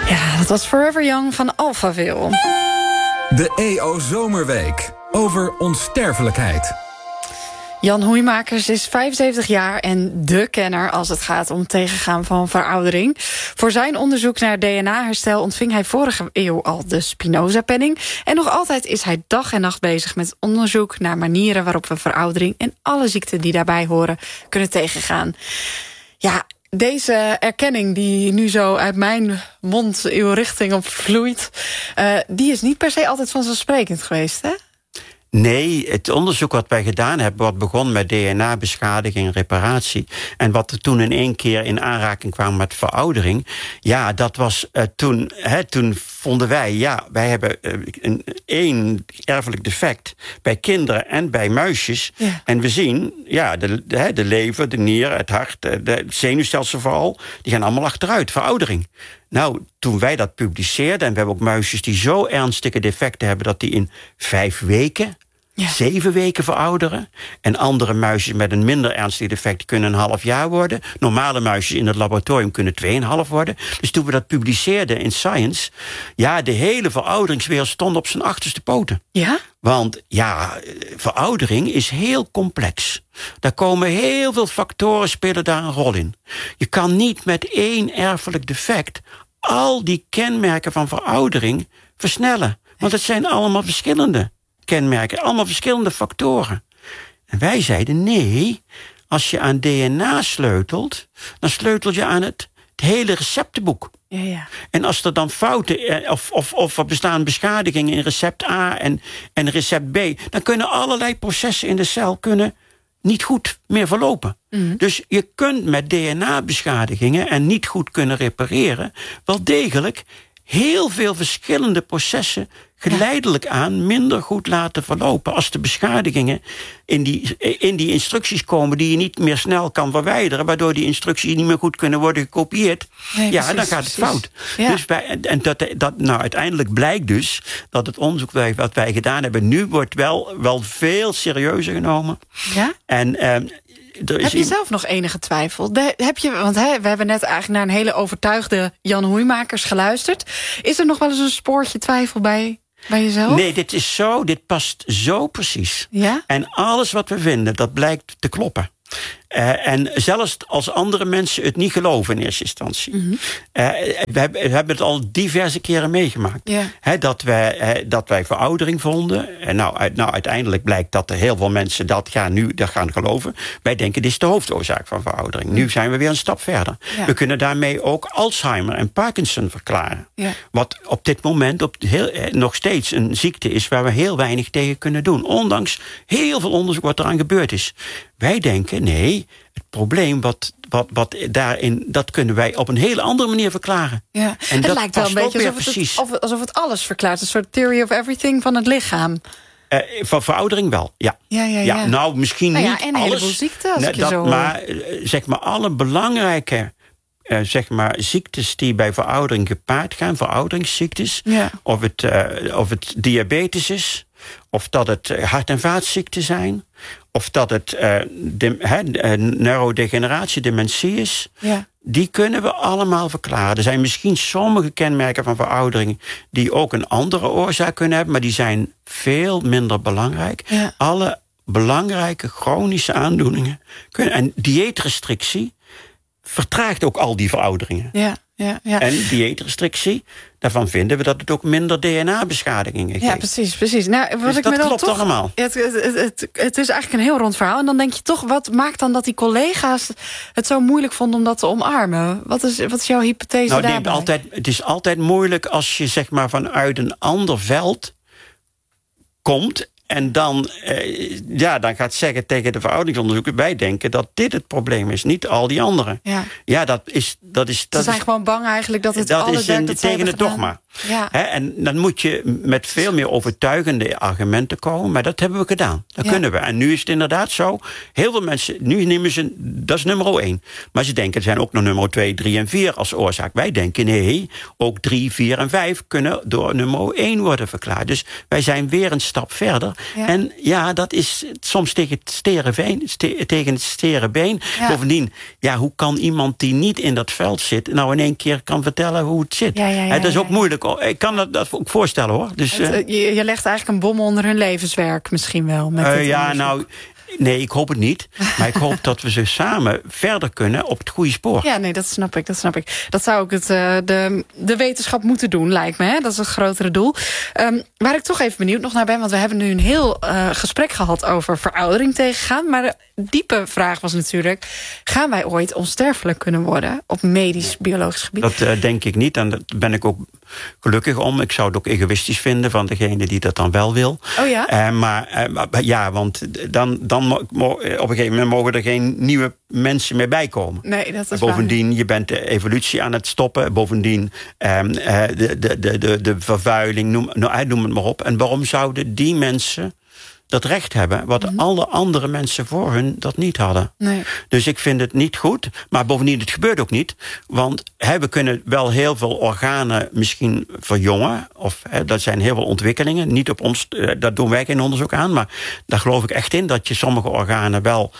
Ja, dat was Forever Young van Alphaville. De EO Zomerweek over onsterfelijkheid. Jan Hoeimakers is 75 jaar en dé kenner als het gaat om tegengaan van veroudering. Voor zijn onderzoek naar DNA-herstel ontving hij vorige eeuw al de Spinoza-penning. En nog altijd is hij dag en nacht bezig met onderzoek naar manieren waarop we veroudering en alle ziekten die daarbij horen kunnen tegengaan. Ja, deze erkenning die nu zo uit mijn mond uw richting op vloeit, die is niet per se altijd vanzelfsprekend geweest, hè? Nee, het onderzoek wat wij gedaan hebben, wat begon met DNA-beschadiging en reparatie, en wat er toen in één keer in aanraking kwam met veroudering, ja, dat was toen vonden wij hebben één erfelijk defect bij kinderen en bij muisjes. Ja. En we zien, de lever, de nier, het hart, het zenuwstelsel vooral, die gaan allemaal achteruit, veroudering. Nou, toen wij dat publiceerden, en we hebben ook muisjes die zo ernstige defecten hebben dat die in 5 weken, 7 weken verouderen. En andere muisjes met een minder ernstig defect kunnen 1,5 jaar worden. Normale muisjes in het laboratorium kunnen 2,5 worden. Dus toen we dat publiceerden in Science, de hele verouderingswereld stond op zijn achterste poten. Ja? Want veroudering is heel complex. Daar komen heel veel factoren, spelen daar een rol in. Je kan niet met 1 erfelijk defect al die kenmerken van veroudering versnellen. Want het zijn allemaal verschillende kenmerken, allemaal verschillende factoren. En wij zeiden, nee, als je aan DNA sleutelt, dan sleutel je aan het hele receptenboek. Ja. En als er dan fouten of er bestaan beschadigingen in recept A en recept B, dan kunnen allerlei processen in de cel niet goed meer verlopen. Mm. Dus je kunt met DNA-beschadigingen en niet goed kunnen repareren wel degelijk heel veel verschillende processen geleidelijk aan minder goed laten verlopen. Als de beschadigingen in die instructies komen die je niet meer snel kan verwijderen, waardoor die instructies niet meer goed kunnen worden gekopieerd, precies, dan gaat het fout. Ja. Dus uiteindelijk blijkt dus dat het onderzoek wat wij gedaan hebben nu wordt wel veel serieuzer genomen. Ja? En heb je zelf nog enige twijfel? Want we hebben net eigenlijk naar een hele overtuigde Jan Hoeimakers geluisterd. Is er nog wel eens een spoortje twijfel bij jezelf? Nee, dit past zo precies. Ja? En alles wat we vinden, dat blijkt te kloppen. En zelfs als andere mensen het niet geloven in eerste instantie. Mm-hmm. We hebben het al diverse keren meegemaakt. Yeah. Dat wij veroudering vonden. En uiteindelijk blijkt dat er heel veel mensen dat gaan geloven. Wij denken, dit is de hoofdoorzaak van veroudering. Nu zijn we weer een stap verder. Yeah. We kunnen daarmee ook Alzheimer en Parkinson verklaren. Yeah. Wat op dit moment nog steeds een ziekte is waar we heel weinig tegen kunnen doen. Ondanks heel veel onderzoek wat eraan gebeurd is. Wij denken, nee, het probleem wat daarin, dat kunnen wij op een hele andere manier verklaren. Ja. En het lijkt wel een beetje alsof het alles verklaart. Een soort theory of everything van het lichaam. Van veroudering wel, ja. Ja. Nou, misschien niet en een heleboel ziekten, maar alle belangrijke ziektes die bij veroudering gepaard gaan, verouderingsziektes, of het diabetes is, of dat het hart- en vaatziekten zijn, of dat het neurodegeneratie, dementie is, die kunnen we allemaal verklaren. Er zijn misschien sommige kenmerken van veroudering die ook een andere oorzaak kunnen hebben, maar die zijn veel minder belangrijk. Ja. Alle belangrijke chronische aandoeningen kunnen, en dieetrestrictie vertraagt ook al die verouderingen. Ja. En dieetrestrictie, daarvan vinden we dat het ook minder DNA-beschadigingen geeft. Ja, precies. Nou, dus dat klopt allemaal. Het is eigenlijk een heel rond verhaal. En dan denk je toch, wat maakt dan dat die collega's het zo moeilijk vonden om dat te omarmen? Wat is jouw hypothese daarbij? Het is altijd moeilijk als je vanuit een ander veld komt en dan gaat zeggen tegen de verouderingsonderzoekers, wij denken dat dit het probleem is, niet al die anderen. Ja, dat is. Ze zijn gewoon bang eigenlijk dat het dat is tegen het dogma. Ja. En dan moet je met veel meer overtuigende argumenten komen. Maar dat hebben we gedaan. Dat kunnen we. En nu is het inderdaad zo. Heel veel mensen, nu nemen ze, dat is nummer 1. Maar ze denken, er zijn ook nog nummer 2, 3 en 4 als oorzaak. Wij denken, nee, ook 3, 4 en 5 kunnen door nummer 1 worden verklaard. Dus wij zijn weer een stap verder. Ja. En ja, dat is soms tegen het steren been. Ja. Bovendien, hoe kan iemand die niet in dat veld zit nou in één keer kan vertellen hoe het zit? Dat is ook moeilijk. Ik kan dat ook voorstellen, hoor. Dus, je legt eigenlijk een bom onder hun levenswerk misschien wel. Met Nee, ik hoop het niet. Maar ik hoop dat we ze samen verder kunnen op het goede spoor. Ja, nee, dat snap ik. Dat zou ook de wetenschap moeten doen, lijkt me. Hè? Dat is het grotere doel. Waar ik toch even benieuwd nog naar ben, want we hebben nu een heel gesprek gehad over veroudering tegengaan. Maar de diepe vraag was natuurlijk, gaan wij ooit onsterfelijk kunnen worden op medisch-biologisch gebied? Dat denk ik niet. En daar ben ik ook gelukkig om. Ik zou het ook egoïstisch vinden van degene die dat dan wel wil. Oh ja? Want dan op een gegeven moment mogen er geen nieuwe mensen meer bijkomen. Nee, dat is bovendien, waar. je bent de evolutie aan het stoppen. Bovendien, de vervuiling, noem het maar op. En waarom zouden die mensen dat recht hebben, wat alle andere mensen voor hun dat niet hadden. Nee. Dus ik vind het niet goed. Maar bovendien, het gebeurt ook niet. Want we kunnen wel heel veel organen misschien verjongen. Of dat zijn heel veel ontwikkelingen. Niet op ons, daar doen wij geen onderzoek aan. Maar daar geloof ik echt in dat je sommige organen wel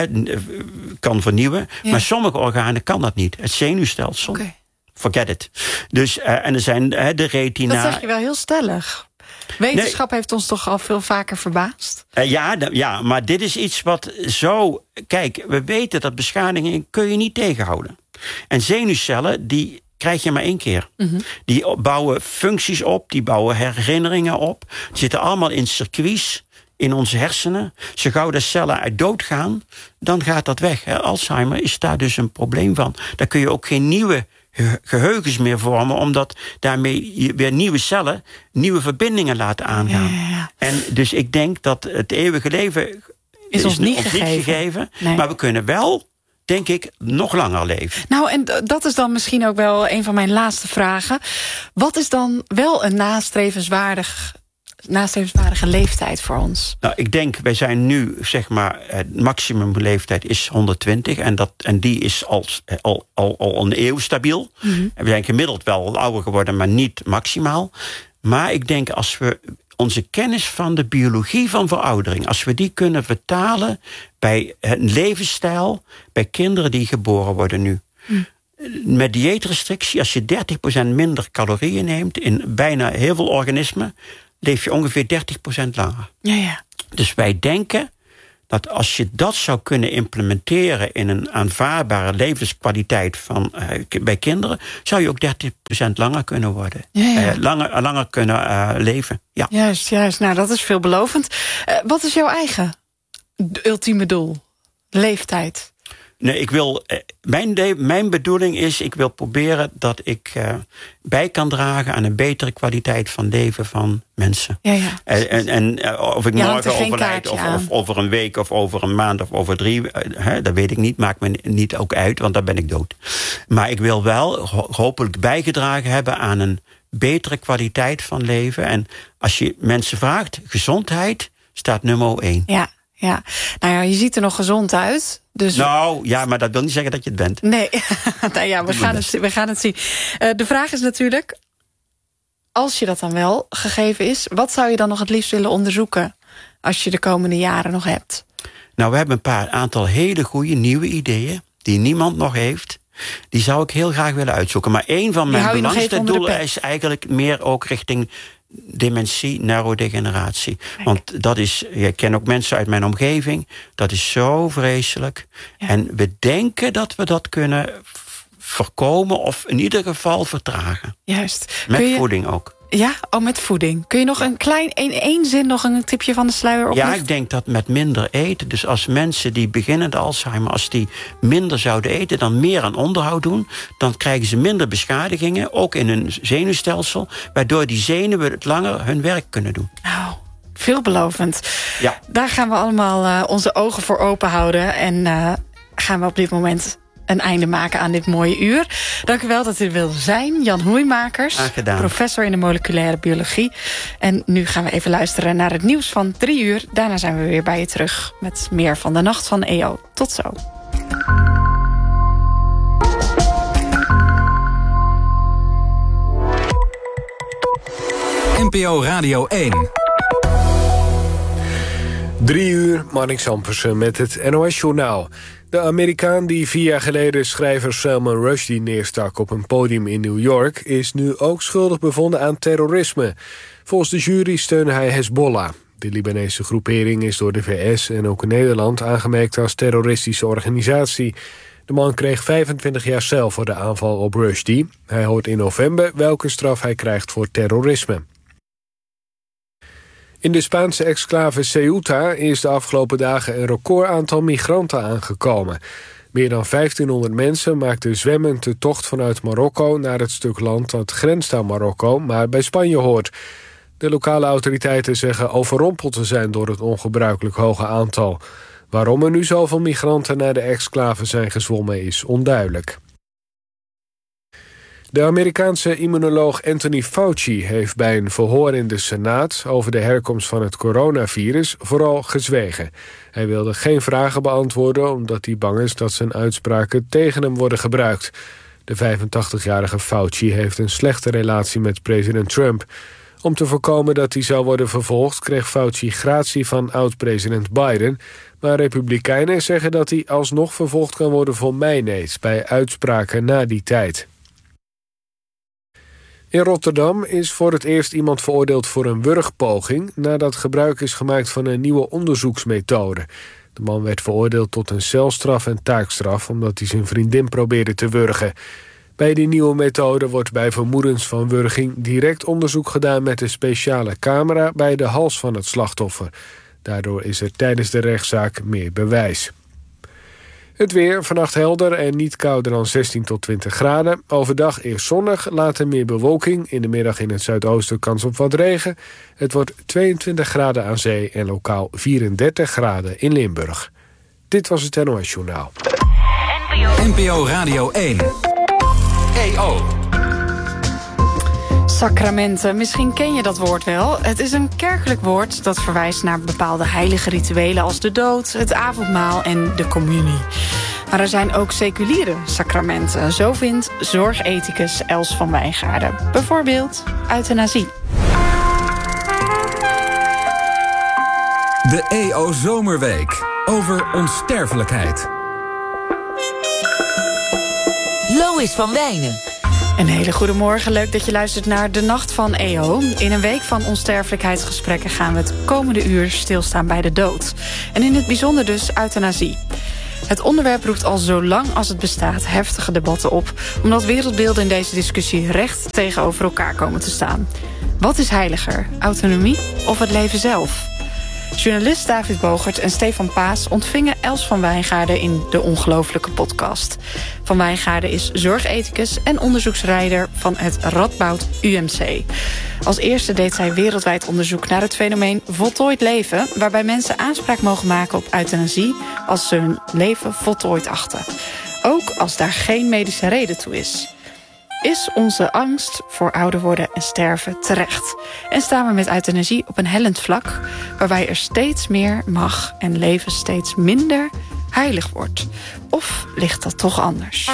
kan vernieuwen. Ja. Maar sommige organen kan dat niet. Het zenuwstelsel. Okay. Forget it. Dus, en er zijn de retina. Dat zeg je wel heel stellig. Wetenschap heeft ons toch al veel vaker verbaasd? Ja, maar dit is iets wat zo... Kijk, we weten dat beschadigingen kun je niet tegenhouden. En zenuwcellen, die krijg je maar 1 keer. Mm-hmm. Die bouwen functies op, die bouwen herinneringen op. Die zitten allemaal in circuits in onze hersenen. Zo gauw de cellen uit doodgaan, dan gaat dat weg. Alzheimer is daar dus een probleem van. Daar kun je ook geen nieuwe geheugens meer vormen, omdat daarmee je weer nieuwe cellen, nieuwe verbindingen laten aangaan. Ja. En dus ik denk dat het eeuwige leven is ons niet gegeven. Nee. Maar we kunnen wel, denk ik, nog langer leven. Nou, en dat is dan misschien ook wel een van mijn laatste vragen. Wat is dan wel een nastrevenswaardige leeftijd voor ons? Nou, ik denk, wij zijn nu, zeg maar, het maximumleeftijd is 120. En die is al een eeuw stabiel. Mm-hmm. En we zijn gemiddeld wel ouder geworden, maar niet maximaal. Maar ik denk, als we onze kennis van de biologie van veroudering, als we die kunnen vertalen bij een levensstijl, bij kinderen die geboren worden nu. Mm. Met dieetrestrictie, als je 30% minder calorieën neemt in bijna heel veel organismen, leef je ongeveer 30% langer. Ja. Dus wij denken dat als je dat zou kunnen implementeren in een aanvaardbare levenskwaliteit bij kinderen, zou je ook 30% langer kunnen worden. Ja. Langer kunnen leven. Ja. Juist. Nou, dat is veelbelovend. Wat is jouw eigen ultieme doel? Leeftijd? Nee, ik wil. Mijn bedoeling is, ik wil proberen dat ik bij kan dragen aan een betere kwaliteit van leven van mensen. Ja. En of ik morgen overlijd, of over een week, of over een maand, of over 3, dat weet ik niet. Maakt me niet ook uit, want dan ben ik dood. Maar ik wil wel hopelijk bijgedragen hebben aan een betere kwaliteit van leven. En als je mensen vraagt, gezondheid staat nummer 1. Ja. Nou ja, je ziet er nog gezond uit. Dus nou, ja, maar dat wil niet zeggen dat je het bent. Nee, nou ja, we gaan het zien. De vraag is natuurlijk, als je dat dan wel gegeven is, wat zou je dan nog het liefst willen onderzoeken als je de komende jaren nog hebt? Nou, we hebben een aantal hele goede nieuwe ideeën die niemand nog heeft. Die zou ik heel graag willen uitzoeken. Maar een van mijn belangrijkste doelen is eigenlijk meer ook richting dementie, neurodegeneratie. Kijk. Want dat is, ik ken ook mensen uit mijn omgeving, dat is zo vreselijk. Ja. En we denken dat we dat kunnen voorkomen of in ieder geval vertragen. Juist. Met voeding ook. Ja, met voeding. Kun je nog in één zin nog een tipje van de sluier oplichten? Ja, ik denk dat met minder eten, dus als mensen die beginnende Alzheimer, als die minder zouden eten, dan meer aan onderhoud doen, dan krijgen ze minder beschadigingen, ook in hun zenuwstelsel, waardoor die zenuwen het langer hun werk kunnen doen. Nou, veelbelovend. Ja. Daar gaan we allemaal onze ogen voor open houden en gaan we op dit moment een einde maken aan dit mooie uur. Dank u wel dat u er wilde zijn. Jan Hoeimakers, professor in de moleculaire biologie. En nu gaan we even luisteren naar het nieuws van 3 uur. Daarna zijn we weer bij je terug met meer van de Nacht van EO. Tot zo. NPO Radio 1. 3 uur, Marnix Ampersen met het NOS-journaal. De Amerikaan die 4 jaar geleden schrijver Salman Rushdie neerstak op een podium in New York is nu ook schuldig bevonden aan terrorisme. Volgens de jury steunde hij Hezbollah. De Libanese groepering is door de VS en ook in Nederland aangemerkt als terroristische organisatie. De man kreeg 25 jaar cel voor de aanval op Rushdie. Hij hoort in november welke straf hij krijgt voor terrorisme. In de Spaanse exclave Ceuta is de afgelopen dagen een recordaantal migranten aangekomen. Meer dan 1500 mensen maakten zwemmend de tocht vanuit Marokko naar het stuk land dat grenst aan Marokko, maar bij Spanje hoort. De lokale autoriteiten zeggen overrompeld te zijn door het ongebruikelijk hoge aantal. Waarom er nu zoveel migranten naar de exclave zijn gezwommen is onduidelijk. De Amerikaanse immunoloog Anthony Fauci heeft bij een verhoor in de Senaat over de herkomst van het coronavirus vooral gezwegen. Hij wilde geen vragen beantwoorden omdat hij bang is dat zijn uitspraken tegen hem worden gebruikt. De 85-jarige Fauci heeft een slechte relatie met president Trump. Om te voorkomen dat hij zou worden vervolgd kreeg Fauci gratie van oud-president Biden, maar republikeinen zeggen dat hij alsnog vervolgd kan worden voor mijneet bij uitspraken na die tijd. In Rotterdam is voor het eerst iemand veroordeeld voor een wurgpoging nadat gebruik is gemaakt van een nieuwe onderzoeksmethode. De man werd veroordeeld tot een celstraf en taakstraf omdat hij zijn vriendin probeerde te wurgen. Bij die nieuwe methode wordt bij vermoedens van wurging direct onderzoek gedaan met een speciale camera bij de hals van het slachtoffer. Daardoor is er tijdens de rechtszaak meer bewijs. Het weer, vannacht helder en niet kouder dan 16 tot 20 graden. Overdag eerst zonnig, later meer bewolking. In de middag in het zuidoosten kans op wat regen. Het wordt 22 graden aan zee en lokaal 34 graden in Limburg. Dit was het NOS Journaal. NPO Radio 1. EO. Sacramenten, misschien ken je dat woord wel. Het is een kerkelijk woord dat verwijst naar bepaalde heilige rituelen als de dood, het avondmaal en de communie. Maar er zijn ook seculiere sacramenten. Zo vindt zorgethicus Els van Wijngaarden. Bijvoorbeeld euthanasie. De EO Zomerweek. Over onsterfelijkheid. Lois van Wijnen. Een hele goede morgen, leuk dat je luistert naar De Nacht van EO. In een week van onsterfelijkheidsgesprekken gaan we het komende uur stilstaan bij de dood. En in het bijzonder dus euthanasie. Het onderwerp roept al zo lang als het bestaat heftige debatten op, omdat wereldbeelden in deze discussie recht tegenover elkaar komen te staan. Wat is heiliger, autonomie of het leven zelf? Journalist David Bogert en Stefan Paas ontvingen Els van Wijngaarden in de Ongelooflijke podcast. Van Wijngaarden is zorgethicus en onderzoeksleider van het Radboud UMC. Als eerste deed zij wereldwijd onderzoek naar het fenomeen voltooid leven, waarbij mensen aanspraak mogen maken op euthanasie als ze hun leven voltooid achten. Ook als daar geen medische reden toe is. Is onze angst voor ouder worden en sterven terecht? En staan we met euthanasie op een hellend vlak, waarbij er steeds meer mag en leven steeds minder heilig wordt? Of ligt dat toch anders?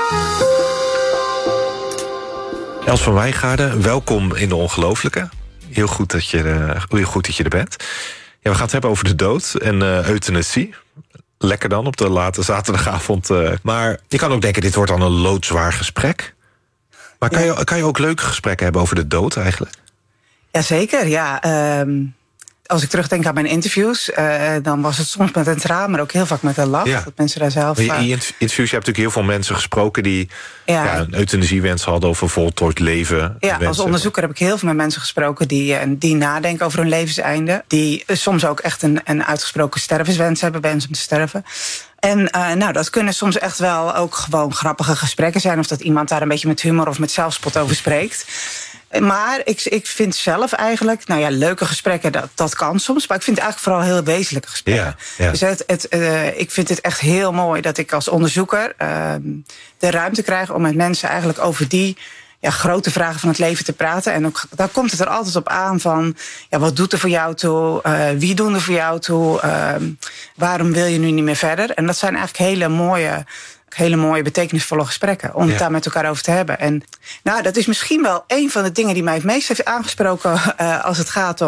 Els van Wijngaarden, welkom in de Ongelooflijke. Heel goed dat je er bent. Ja, we gaan het hebben over de dood en euthanasie. Lekker dan op de late zaterdagavond. Maar je kan ook denken, dit wordt dan een loodzwaar gesprek. Maar kan je ook leuke gesprekken hebben over de dood eigenlijk? Jazeker, ja. Als ik terugdenk aan mijn interviews, dan was het soms met een traan, maar ook heel vaak met een lach. Ja. Dat mensen daar zelf. In interviews, je hebt natuurlijk heel veel mensen gesproken die een euthanasiewens hadden over voltooid leven. Ja, als onderzoeker heb ik heel veel met mensen gesproken die nadenken over hun levenseinde. Die soms ook echt een uitgesproken stervenswens hebben, wens om te sterven. En dat kunnen soms echt wel ook gewoon grappige gesprekken zijn, of dat iemand daar een beetje met humor of met zelfspot over spreekt. Maar ik vind zelf eigenlijk, leuke gesprekken, dat kan soms. Maar ik vind het eigenlijk vooral heel wezenlijke gesprekken. Ja. Dus ik vind het echt heel mooi dat ik als onderzoeker de ruimte krijg om met mensen eigenlijk over die grote vragen van het leven te praten. En ook, daar komt het er altijd op aan van, wat doet er voor jou toe? Wie doen er voor jou toe? Waarom wil je nu niet meer verder? En dat zijn eigenlijk hele mooie, betekenisvolle gesprekken om het daar met elkaar over te hebben. En dat is misschien wel een van de dingen die mij het meest heeft aangesproken als het gaat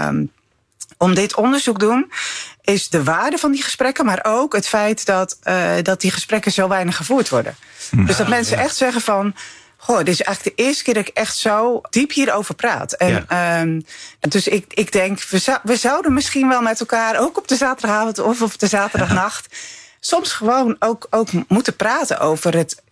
om dit onderzoek doen, is de waarde van die gesprekken, maar ook het feit dat die gesprekken zo weinig gevoerd worden. Dus dat mensen echt zeggen van, dit is eigenlijk de eerste keer dat ik echt zo diep hierover praat. En dus ik denk, we zouden misschien wel met elkaar, ook op de zaterdagavond of op de zaterdagnacht, soms gewoon ook moeten praten over het,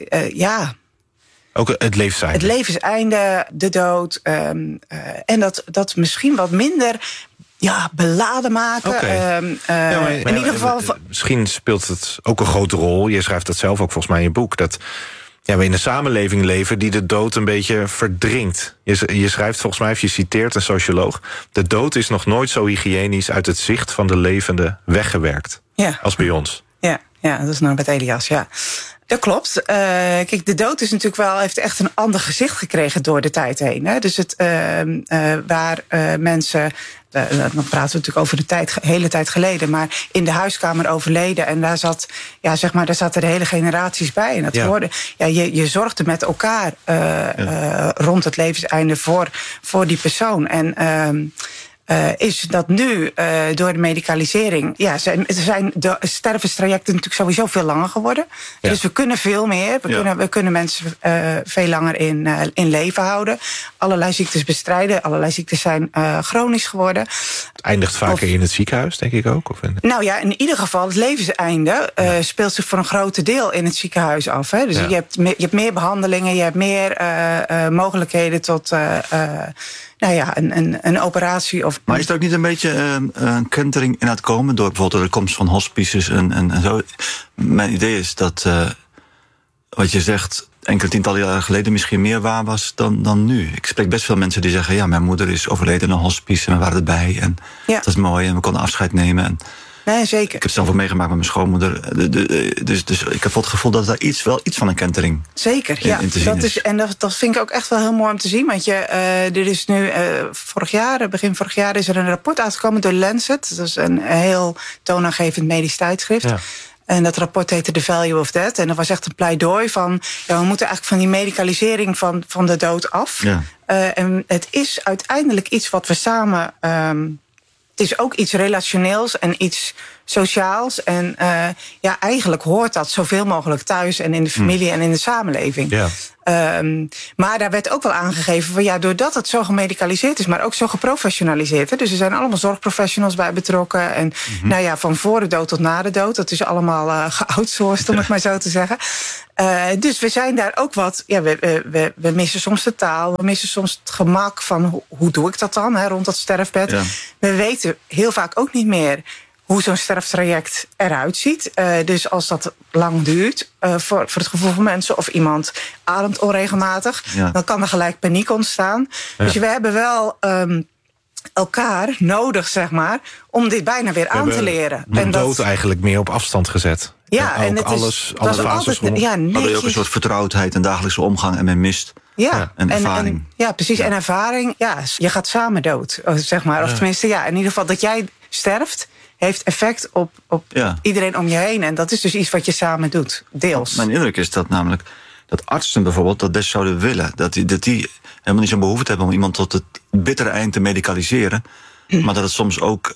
ook het levenseinde. Het levenseinde, de dood. En dat misschien wat minder beladen maken. In ieder geval. Misschien speelt het ook een grote rol. Je schrijft dat zelf ook volgens mij in je boek. Dat we in een samenleving leven die de dood een beetje verdringt. Je schrijft volgens mij, of je citeert een socioloog, de dood is nog nooit zo hygiënisch uit het zicht van de levende weggewerkt. Als bij ons. Ja, dat is Norbert Elias, Dat klopt. Kijk, de dood is natuurlijk heeft echt een ander gezicht gekregen door de tijd heen. Hè? Dus waar mensen, dan praten we natuurlijk over de hele tijd geleden, maar in de huiskamer overleden. En daar zaten de hele generaties bij. En dat hoorde. Je zorgde met elkaar rond het levenseinde voor die persoon. En is dat nu door de medicalisering, zijn de stervenstrajecten natuurlijk sowieso veel langer geworden. Ja. Dus we kunnen veel meer. We kunnen mensen veel langer in leven houden. Allerlei ziektes bestrijden. Allerlei ziektes zijn chronisch geworden. Het eindigt vaker in het ziekenhuis, denk ik ook? Of in ieder geval, het levenseinde speelt zich voor een groot deel in het ziekenhuis af. Hè? Dus je hebt meer behandelingen, je hebt meer mogelijkheden tot een operatie. Maar is er ook niet een beetje een kentering in het komen door bijvoorbeeld de komst van hospices en zo? Mijn idee is dat wat je zegt enkele tientallen jaren geleden misschien meer waar was dan nu. Ik spreek best veel mensen die zeggen, mijn moeder is overleden in een hospice en we waren erbij. En dat is mooi en we konden afscheid nemen. Nee, zeker. Ik heb het zelf ook meegemaakt met mijn schoonmoeder. Dus ik heb wel het gevoel dat er wel iets van een kentering zeker, in te zien is. En dat vind ik ook echt wel heel mooi om te zien. Want er is nu begin vorig jaar is er een rapport uitgekomen door Lancet. Dat is een heel toonaangevend medisch tijdschrift. Ja. En dat rapport heette The Value of Death. En dat was echt een pleidooi van, we moeten eigenlijk van die medicalisering van de dood af. Ja. En het is uiteindelijk iets wat we samen. Het is ook iets relationeels en iets sociaals. En eigenlijk hoort dat zoveel mogelijk thuis en in de familie en in de samenleving. Ja. Maar daar werd ook wel aangegeven van doordat het zo gemedicaliseerd is, maar ook zo geprofessionaliseerd. Hè? Dus er zijn allemaal zorgprofessionals bij betrokken. En van voor de dood tot na de dood. Dat is allemaal geoutsourced, om het maar zo te zeggen. Dus we zijn daar ook wat. We missen soms de taal. We missen soms het gemak van hoe doe ik dat dan rond dat sterfbed. Ja. We weten heel vaak ook niet meer hoe zo'n sterftraject eruit ziet. Dus als dat lang duurt voor het gevoel van mensen, of iemand ademt onregelmatig, dan kan er gelijk paniek ontstaan. Ja. Dus we hebben wel elkaar nodig, zeg maar, om dit bijna weer aan te leren. De dood eigenlijk meer op afstand gezet. Ja, en ook alle fases rond. Waardoor je ook een soort vertrouwdheid en dagelijkse omgang en men mist. En ervaring. Precies. Ja. En ervaring, je gaat samen dood, zeg maar. Of tenminste, in ieder geval dat jij sterft, heeft effect op iedereen om je heen. En dat is dus iets wat je samen doet, deels. Mijn indruk is dat namelijk dat artsen bijvoorbeeld dat best zouden willen. Dat die helemaal niet zo'n behoefte hebben om iemand tot het bittere eind te medicaliseren. Maar dat het soms ook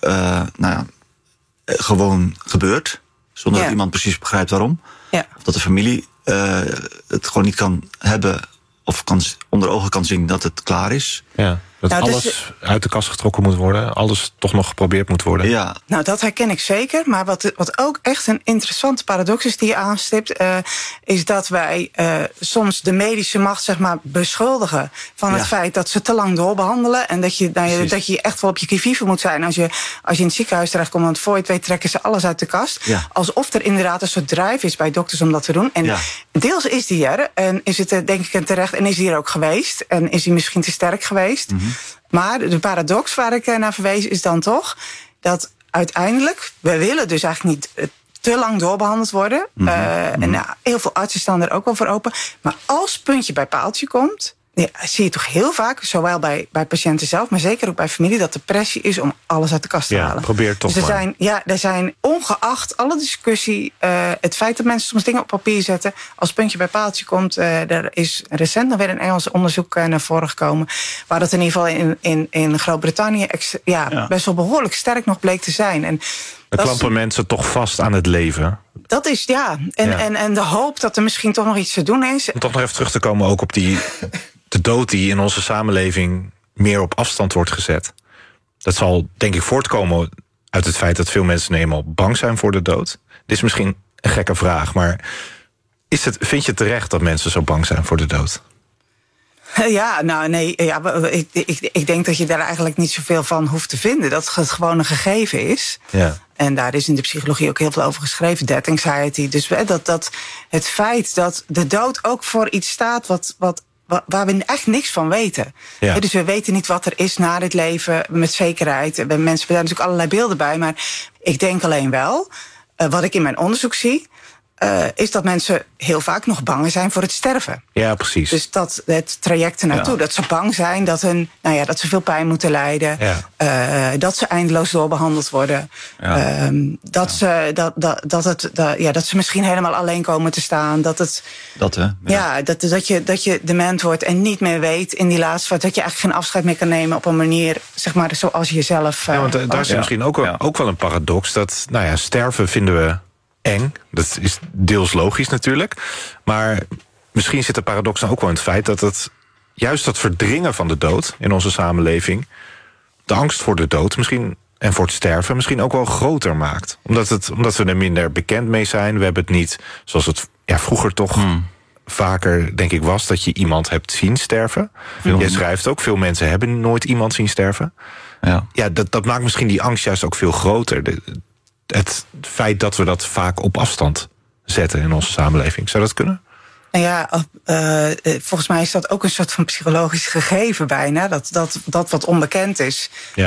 gewoon gebeurt. Zonder dat iemand precies begrijpt waarom. Ja. Of dat de familie het gewoon niet kan hebben of onder ogen kan zien dat het klaar is. Ja. Dat alles uit de kast getrokken moet worden. Alles toch nog geprobeerd moet worden. Ja. Nou, dat herken ik zeker. Maar wat ook echt een interessante paradox is die je aanstipt, is dat wij soms de medische macht, zeg maar, beschuldigen van het feit dat ze te lang doorbehandelen. En dat je echt wel op je qui-vive moet zijn als je in het ziekenhuis terechtkomt. Want voor je het weet trekken ze alles uit de kast. Ja. Alsof er inderdaad een soort drive is bij dokters om dat te doen. En deels is die er. En is het denk ik en terecht. En is die er ook geweest. En is die misschien te sterk geweest. Mm-hmm. Maar de paradox waar ik naar verwees is dan toch dat uiteindelijk, we willen dus eigenlijk niet te lang doorbehandeld worden. En heel veel artsen staan er ook wel voor open. Maar als puntje bij paaltje komt, zie je toch heel vaak, zowel bij patiënten zelf, maar zeker ook bij familie, dat de pressie is om alles uit de kast te halen. Probeer toch dus maar. Er zijn ongeacht alle discussie, het feit dat mensen soms dingen op papier zetten, als puntje bij paaltje komt, er is recent nog weer een Engels onderzoek naar voren gekomen, waar dat in ieder geval in Groot-Brittannië best wel behoorlijk sterk nog bleek te zijn. En dan klampen mensen toch vast aan het leven. Dat is, en de hoop dat er misschien toch nog iets te doen is. Om toch nog even terug te komen ook op de dood die in onze samenleving meer op afstand wordt gezet. Dat zal denk ik voortkomen uit het feit dat veel mensen eenmaal bang zijn voor de dood. Dit is misschien een gekke vraag, maar vind je terecht dat mensen zo bang zijn voor de dood? Ja, nou nee, ik denk dat je daar eigenlijk niet zoveel van hoeft te vinden. Dat het gewoon een gegeven is. Ja. En daar is in de psychologie ook heel veel over geschreven, death anxiety. Dus dat het feit dat de dood ook voor iets staat waar we echt niks van weten. Ja. Dus we weten niet wat er is na dit leven met zekerheid. Mensen hebben daar natuurlijk allerlei beelden bij. Maar ik denk alleen wel, wat ik in mijn onderzoek zie, is dat mensen heel vaak nog bang zijn voor het sterven. Ja, precies. Dus dat het traject ernaartoe, dat ze bang zijn dat ze veel pijn moeten lijden, dat ze eindeloos doorbehandeld worden, dat ze misschien helemaal alleen komen te staan, dat je dement wordt en niet meer weet in die laatste fase, dat je eigenlijk geen afscheid meer kan nemen op een manier, zeg maar, zoals je jezelf. Want daar is misschien ook wel een paradox dat, sterven vinden we eng. Dat is deels logisch natuurlijk. Maar misschien zit de paradox dan ook wel in het feit dat het juist dat verdringen van de dood in onze samenleving, de angst voor de dood misschien en voor het sterven misschien ook wel groter maakt. Omdat we er minder bekend mee zijn. We hebben het niet zoals het vroeger toch vaker, denk ik, was, dat je iemand hebt zien sterven. Jij schrijft ook, veel mensen hebben nooit iemand zien sterven. Ja, dat maakt misschien die angst juist ook veel groter. Het feit dat we dat vaak op afstand zetten in onze samenleving. Zou dat kunnen? Nou ja, volgens mij is dat ook een soort van psychologisch gegeven bijna. Dat wat onbekend is,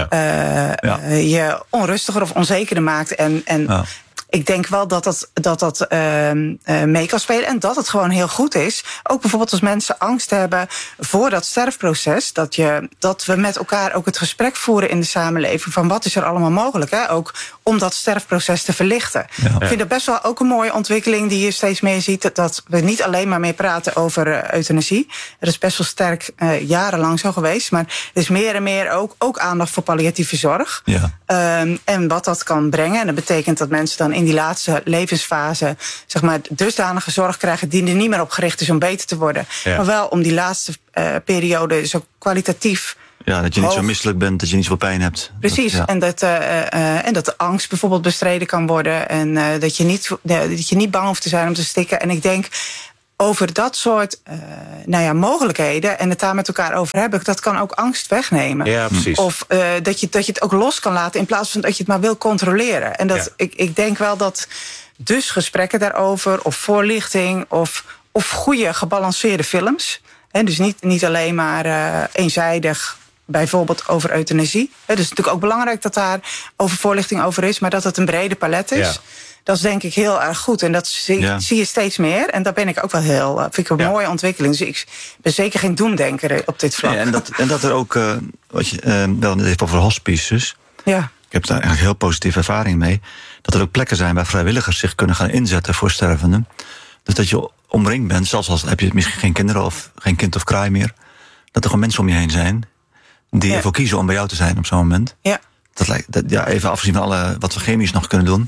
je onrustiger of onzekerder maakt. En ik denk wel dat mee kan spelen. En dat het gewoon heel goed is. Ook bijvoorbeeld als mensen angst hebben voor dat sterfproces. Dat we met elkaar ook het gesprek voeren in de samenleving. Van wat is er allemaal mogelijk. Hè? Ook om dat sterfproces te verlichten. Ja. Ik vind dat best wel ook een mooie ontwikkeling die je steeds meer ziet. Dat we niet alleen maar meer praten over euthanasie. Dat is best wel sterk jarenlang zo geweest. Maar er is meer en meer ook aandacht voor palliatieve zorg. Ja. En wat dat kan brengen. En dat betekent dat mensen dan in die laatste levensfase, zeg maar, dusdanige zorg krijgen die er niet meer op gericht is om beter te worden. Ja. Maar wel om die laatste periode zo kwalitatief. Ja, dat je niet zo misselijk bent, dat je niet zoveel pijn hebt. Precies, en dat de angst bijvoorbeeld bestreden kan worden. En dat je niet bang hoeft te zijn om te stikken. En ik denk, over dat soort mogelijkheden en het daar met elkaar over hebben, dat kan ook angst wegnemen. Ja, precies. Of dat je het ook los kan laten in plaats van dat je het maar wil controleren. En ik denk wel dat dus gesprekken daarover, of voorlichting, of goede gebalanceerde films, dus niet alleen maar eenzijdig, bijvoorbeeld over euthanasie. Het is natuurlijk ook belangrijk dat daar over voorlichting over is, maar dat het een brede palet is. Ja. Dat is denk ik heel erg goed. En dat zie je steeds meer. En daar ben ik ook wel vind ik een mooie ontwikkeling. Dus ik ben zeker geen doemdenker op dit vlak. Ja, en dat er ook, wat je wel even over hospices. Ja. Ik heb daar eigenlijk heel positieve ervaring mee. Dat er ook plekken zijn waar vrijwilligers zich kunnen gaan inzetten voor stervenden. Dus dat je omringd bent, zelfs al heb je misschien geen kinderen of geen kind of kraai meer. Dat er gewoon mensen om je heen zijn die ervoor kiezen om bij jou te zijn op zo'n moment. Ja. Dat lijkt, even afgezien van alle wat we chemisch nog kunnen doen.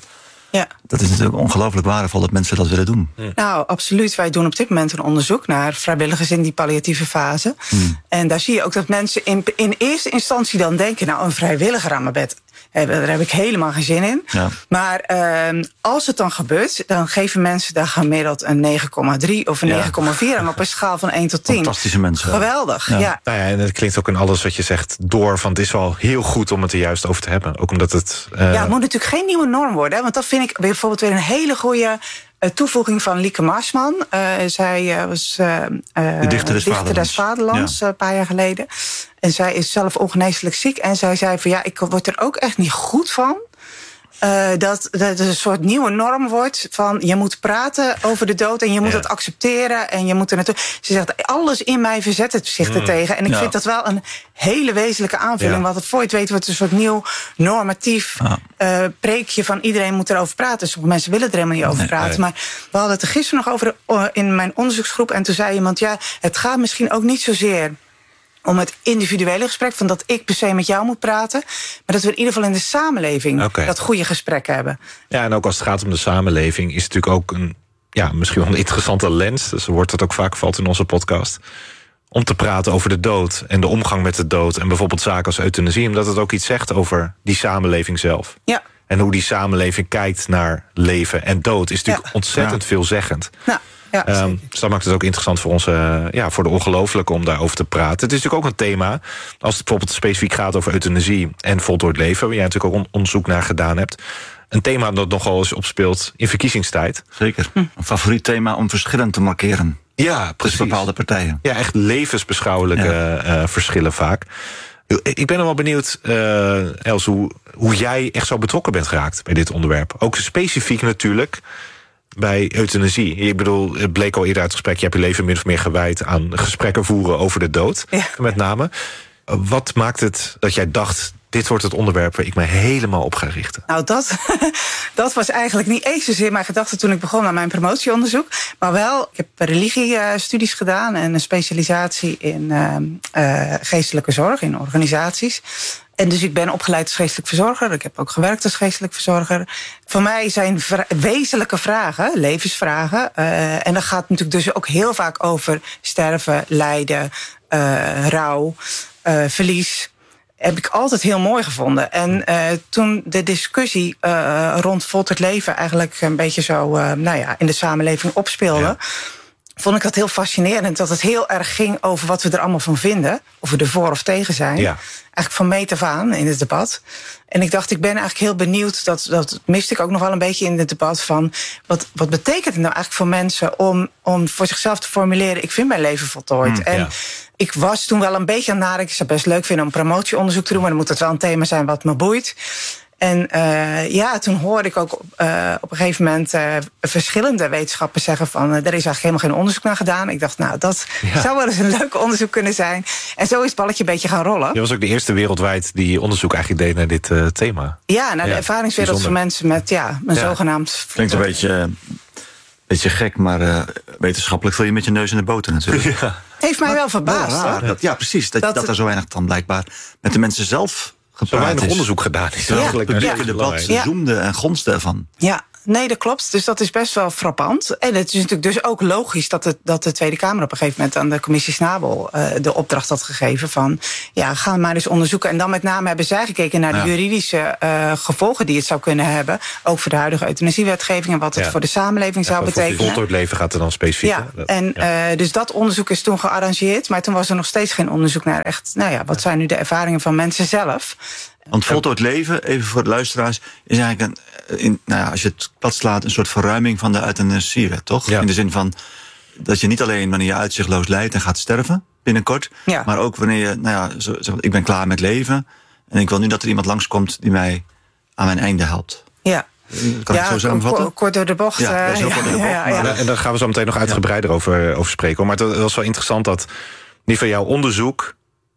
Ja. Dat is natuurlijk ongelooflijk waardevol dat mensen dat willen doen. Nou, absoluut. Wij doen op dit moment een onderzoek naar vrijwilligers in die palliatieve fase. En daar zie je ook dat mensen in eerste instantie dan denken, nou, een vrijwilliger aan mijn bed, daar heb ik helemaal geen zin in. Ja. Maar als het dan gebeurt, dan geven mensen daar gemiddeld een 9,3 of een 9,4 aan op een schaal van 1 tot 10. Fantastische mensen. Geweldig, ja. Nou ja, en het klinkt ook in alles wat je zegt door van het is wel heel goed om het er juist over te hebben. Ook omdat het... Ja, het moet natuurlijk geen nieuwe norm worden, hè, want dat vind ik bijvoorbeeld weer een hele goede toevoeging van Lieke Marsman. Zij was de dichter des Vaderlands een paar jaar geleden. En zij is zelf ongeneeslijk ziek. En zij zei van ik word er ook echt niet goed van. Dat het een soort nieuwe norm wordt van je moet praten over de dood en je moet het accepteren en je moet er naartoe. Ze zegt, alles in mij verzet het zich ertegen. En ik vind dat wel een hele wezenlijke aanvulling. Want voor je het weet wordt het een soort nieuw normatief preekje van iedereen moet erover praten. Sommige mensen willen er helemaal niet over praten. Maar we hadden het er gisteren nog over in mijn onderzoeksgroep. En toen zei iemand, het gaat misschien ook niet zozeer om het individuele gesprek, van dat ik per se met jou moet praten, maar dat we in ieder geval in de samenleving dat goede gesprek hebben. Ja, en ook als het gaat om de samenleving, is het natuurlijk ook misschien wel een interessante lens. Dus wordt dat ook vaak valt in onze podcast. Om te praten over de dood en de omgang met de dood en bijvoorbeeld zaken als euthanasie, omdat het ook iets zegt over die samenleving zelf. Ja. En hoe die samenleving kijkt naar leven en dood is natuurlijk ontzettend veelzeggend. Nou. Ja, dus dat maakt het ook interessant voor ons, voor de ongelooflijke om daarover te praten. Het is natuurlijk ook een thema, als het bijvoorbeeld specifiek gaat over euthanasie en voltooid leven, waar jij natuurlijk ook onderzoek naar gedaan hebt. Een thema dat nogal eens opspeelt in verkiezingstijd. Zeker. Een favoriet thema om verschillen te markeren. Ja, precies. Tussen bepaalde partijen. Ja, echt levensbeschouwelijke verschillen vaak. Ik ben wel benieuwd, Els, hoe jij echt zo betrokken bent geraakt bij dit onderwerp. Ook specifiek natuurlijk bij euthanasie. Ik bedoel, het bleek al eerder uit het gesprek, je hebt je leven min of meer gewijd aan gesprekken voeren over de dood. Ja. Met name. Wat maakt het dat jij dacht, dit wordt het onderwerp waar ik me helemaal op ga richten? Nou, dat was eigenlijk niet eens zozeer mijn gedachte toen ik begon aan mijn promotieonderzoek. Maar wel, ik heb religiestudies gedaan en een specialisatie in geestelijke zorg, in organisaties. En dus ik ben opgeleid als geestelijk verzorger. Ik heb ook gewerkt als geestelijk verzorger. Voor mij zijn wezenlijke vragen, levensvragen. En dat gaat natuurlijk dus ook heel vaak over sterven, lijden, rouw, verlies. Heb ik altijd heel mooi gevonden. En toen de discussie rond voltooid leven eigenlijk een beetje zo in de samenleving opspeelde. Ja. Vond ik dat heel fascinerend, dat het heel erg ging over wat we er allemaal van vinden. Of we er voor of tegen zijn. Ja. Eigenlijk van meet af aan in het debat. En ik dacht, ik ben eigenlijk heel benieuwd, dat miste ik ook nog wel een beetje in het debat van, wat betekent het nou eigenlijk voor mensen om voor zichzelf te formuleren, ik vind mijn leven voltooid. En ik was toen wel een beetje aan het nadenken, ik zou het best leuk vinden om promotieonderzoek te doen, maar dan moet het wel een thema zijn wat me boeit. En toen hoorde ik ook op een gegeven moment verschillende wetenschappers zeggen van, er is eigenlijk helemaal geen onderzoek naar gedaan. Ik dacht, nou, dat zou wel eens een leuk onderzoek kunnen zijn. En zo is het balletje een beetje gaan rollen. Je was ook de eerste wereldwijd die onderzoek eigenlijk deed naar dit thema. Ja, naar de ervaringswereld van mensen met een zogenaamd... Klinkt een beetje gek, maar wetenschappelijk vul je met je neus in de boter natuurlijk. Ja. Heeft mij wel verbaasd. Precies, dat er zo weinig dan blijkbaar met de mensen zelf zo weinig onderzoek gedaan is. Het publieke debat zoemde en gonste ervan. Ja, nee, dat klopt. Dus dat is best wel frappant. En het is natuurlijk dus ook logisch dat de Tweede Kamer op een gegeven moment aan de commissie Snabel de opdracht had gegeven van, ga maar eens onderzoeken. En dan met name hebben zij gekeken naar de juridische gevolgen die het zou kunnen hebben. Ook voor de huidige euthanasiewetgeving en wat het voor de samenleving zou betekenen. Voor voltooid leven gaat er dan specifiek. Dus dat onderzoek is toen gearrangeerd. Maar toen was er nog steeds geen onderzoek naar echt, wat zijn nu de ervaringen van mensen zelf. Want voltooid leven, even voor de luisteraars, is eigenlijk als je het plat slaat, een soort verruiming van de euthanasiewet, toch? Ja. In de zin van dat je niet alleen wanneer je uitzichtloos lijdt en gaat sterven binnenkort, maar ook wanneer je, ik ben klaar met leven en ik wil nu dat er iemand langskomt die mij aan mijn einde helpt. Ja. Kan ik het zo samenvatten? Kort door de bocht. Ja, kort door de bocht. En daar gaan we zo meteen nog uitgebreider over spreken. Maar het was wel interessant dat niet van jouw onderzoek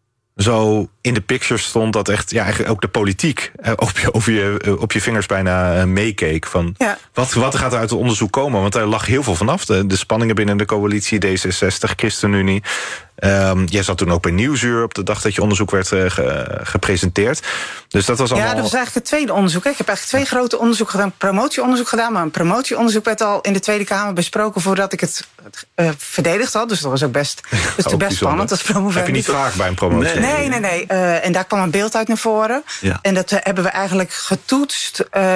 zo in de picture stond dat echt eigenlijk ook de politiek op je vingers bijna meekeek. Van wat gaat er uit het onderzoek komen? Want er lag heel veel vanaf. De spanningen binnen de coalitie, D66, ChristenUnie. Jij zat toen ook bij Nieuwsuur op de dag dat je onderzoek werd gepresenteerd. Dus dat was allemaal... Ja, dat was eigenlijk het tweede onderzoek. Ik heb eigenlijk 2 grote onderzoeken gedaan. Promotieonderzoek gedaan, maar een promotieonderzoek werd al in de Tweede Kamer besproken voordat ik het verdedigd had. Dus dat was ook best spannend als promovendus. Heb je niet vaak bij een promotie? Nee. En daar kwam een beeld uit naar voren. Ja. En dat hebben we eigenlijk getoetst